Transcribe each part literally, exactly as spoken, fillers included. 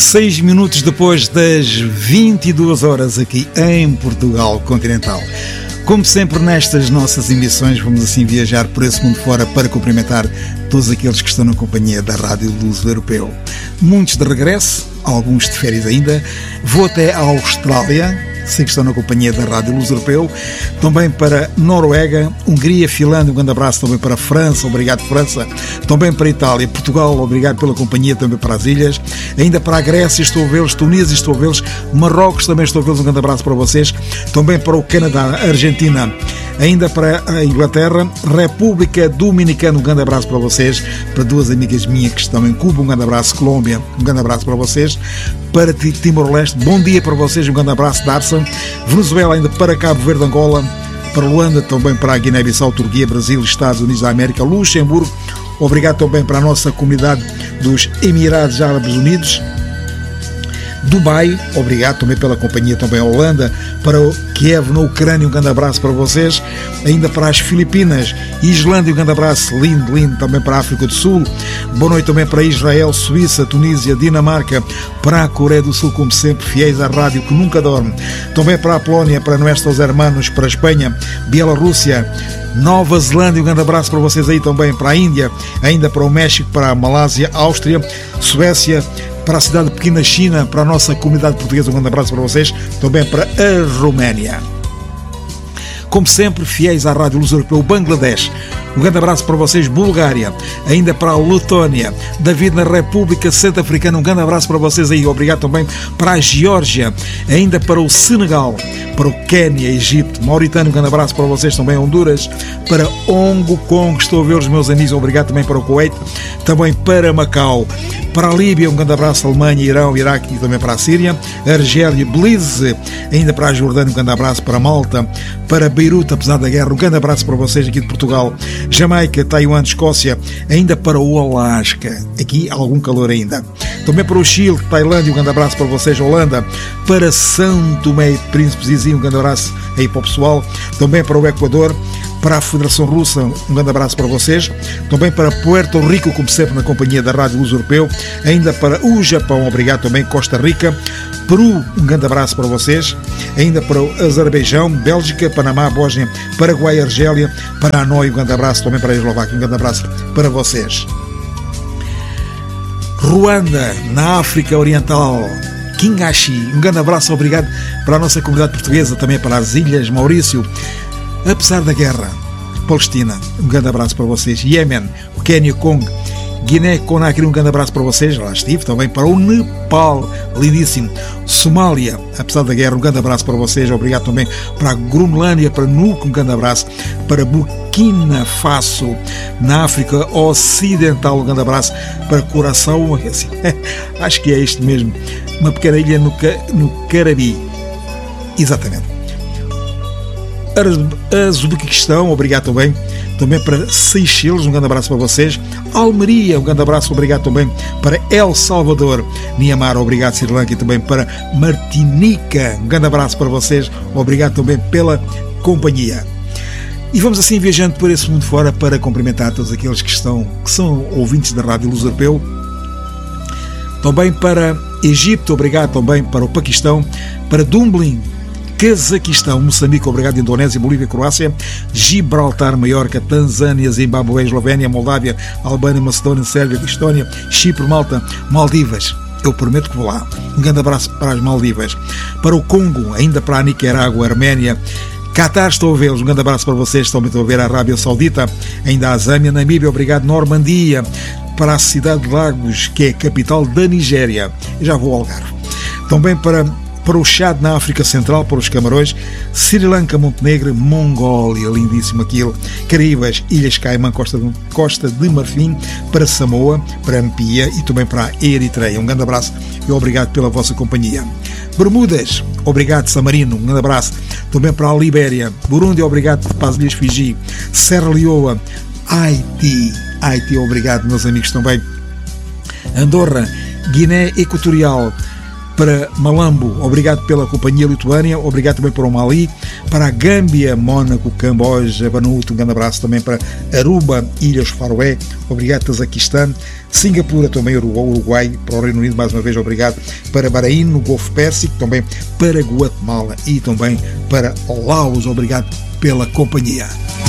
Seis minutos depois das vinte e duas horas aqui em Portugal continental. Como sempre nestas nossas emissões, vamos assim viajar por esse mundo fora para cumprimentar todos aqueles que estão na companhia da Rádio Luso Europeu. Muitos de regresso, alguns de férias ainda. Vou até a Austrália, sei que estão na companhia da Rádio Luso Europeu. Também para Noruega, Hungria, Finlândia, um grande abraço também para a França, obrigado França. Também para a Itália, Portugal, obrigado pela companhia, também para as ilhas. Ainda para a Grécia, estou a vê-los, Tunísia, estou a vê-los, Marrocos, também estou a vê-los, um grande abraço para vocês. Também para o Canadá, Argentina, ainda para a Inglaterra, República Dominicana, um grande abraço para vocês. Para duas amigas minhas que estão em Cuba, um grande abraço. Colômbia, um grande abraço para vocês. Para Timor-Leste, bom dia para vocês, um grande abraço, Darsa. Venezuela, ainda para Cabo Verde, Angola, para Luanda, também para a Guiné-Bissau, Turquia, Brasil, Estados Unidos da América, Luxemburgo, obrigado também para a nossa comunidade dos Emirados Árabes Unidos, Dubai, obrigado também pela companhia, também a Holanda, para o Kiev, na Ucrânia, um grande abraço para vocês, ainda para as Filipinas, Islândia, um grande abraço, lindo, lindo, também para a África do Sul, boa noite também para Israel, Suíça, Tunísia, Dinamarca, para a Coreia do Sul, como sempre, fiéis à rádio que nunca dorme, também para a Polónia, para nossos hermanos, para a Espanha, Bielorrússia, Nova Zelândia, um grande abraço para vocês aí também, para a Índia, ainda para o México, para a Malásia, Áustria, Suécia, para a cidade de Pequena, China, para a nossa comunidade portuguesa, um grande abraço para vocês, também para a Roménia. Como sempre, fiéis à Rádio Luso Europeu, Bangladesh, um grande abraço para vocês, Bulgária, ainda para a Letónia, David na República Centro-Africana, um grande abraço para vocês aí, obrigado também para a Geórgia, ainda para o Senegal, para o Quénia, Egito, Mauritânia, um grande abraço para vocês também, Honduras, para Hong Kong, estou a ver os meus amigos, obrigado também para o Kuwait, também para Macau, para a Líbia, um grande abraço, Alemanha, Irão, Iraque e também para a Síria, Argélia, Belize, ainda para a Jordânia, um grande abraço para Malta, para Beirute, apesar da guerra, um grande abraço para vocês aqui de Portugal, Jamaica, Taiwan, Escócia, ainda para o Alasca, aqui há algum calor ainda, também para o Chile, Tailândia, um grande abraço para vocês, Holanda, para São Tomé e Príncipe, Zizinho, um grande abraço aí para o pessoal, também para o Equador, para a Federação Russa, um grande abraço para vocês, também para Puerto Rico, como sempre na companhia da Rádio Luso Europeu, ainda para o Japão, obrigado também, Costa Rica, Peru, um grande abraço para vocês, ainda para o Azerbaijão, Bélgica, Panamá, Bósnia, Paraguai, Argélia, para a Hanoi, um grande abraço também para a Eslováquia, um grande abraço para vocês. Ruanda, na África Oriental, Kingashi, um grande abraço, obrigado para a nossa comunidade portuguesa, também para as Ilhas Maurício, apesar da guerra, Palestina, um grande abraço para vocês, Iémen, o Quénia, Congo, Guiné-Conakry, um grande abraço para vocês, lá estive, também para o Nepal, lindíssimo, Somália, apesar da guerra, um grande abraço para vocês, obrigado também para a Groenlândia, para Nuuk, um grande abraço, para Burkina Faso, na África Ocidental, um grande abraço, para Coração, assim, acho que é isto mesmo, uma pequena ilha no, no Caribe, exatamente. Uzbequistão, obrigado também, também para Seychelles, um grande abraço para vocês, Almeria, um grande abraço, obrigado também para El Salvador, Myanmar, obrigado Sri Lanka e também para Martinica, um grande abraço para vocês, obrigado também pela companhia. E vamos assim viajando por esse mundo fora para cumprimentar todos aqueles que estão, que são ouvintes da Rádio Luso Europeu, também para Egito, obrigado também para o Paquistão, para Dublin, Cazaquistão, Moçambique, obrigado, Indonésia, Bolívia, Croácia, Gibraltar, Maiorca, Tanzânia, Zimbábue, Eslovénia, Moldávia, Albânia, Macedónia, Sérvia, Estónia, Chipre, Malta, Maldivas. Eu prometo que vou lá. Um grande abraço para as Maldivas. Para o Congo, ainda para a Nicarágua, Arménia, Catar, estou a vê-los. Um grande abraço para vocês. Também estou a ver a Arábia Saudita, ainda a Zâmbia, Namíbia, obrigado, Normandia, para a cidade de Lagos, que é a capital da Nigéria. Eu já vou ao Algarve. Também para para o Chad na África Central, para os Camarões, Sri Lanka, Montenegro, Mongólia, lindíssimo aquilo, Caraíbas, Ilhas Caimã, Costa de, Costa de Marfim, para Samoa, para Ampia e também para a Eritreia. Um grande abraço e obrigado pela vossa companhia. Bermudas, obrigado, San Marino, um grande abraço. Também para a Libéria, Burundi, obrigado para as Ilhas Fiji, Serra Leoa, Haiti, Haiti, obrigado, meus amigos também. Andorra, Guiné Equatorial, para Malambo, obrigado pela companhia Lituânia, obrigado também para o Mali, para a Gâmbia, Mónaco, Camboja, Vanuatu, um grande abraço também para Aruba, Ilhas Faroé, obrigado Tazaquistão, Singapura também, Uruguai, para o Reino Unido mais uma vez obrigado, para Bahrein, no Golfo Pérsico, também para Guatemala e também para Laos, obrigado pela companhia.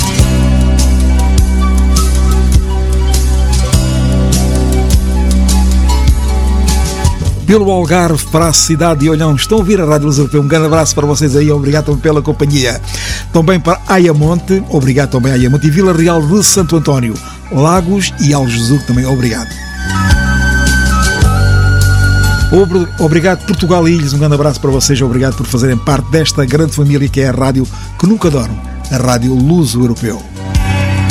Pelo Algarve para a cidade de Olhão, estão a ouvir a Rádio Luz Europeu, um grande abraço para vocês aí, obrigado também pela companhia. Também para Ayamonte, obrigado também a Ayamonte, e Vila Real de Santo António, Lagos e Algesur também, obrigado. Obrigado Portugal e Ilhas, um grande abraço para vocês, obrigado por fazerem parte desta grande família que é a rádio que nunca dorme, a Rádio Luz Europeu.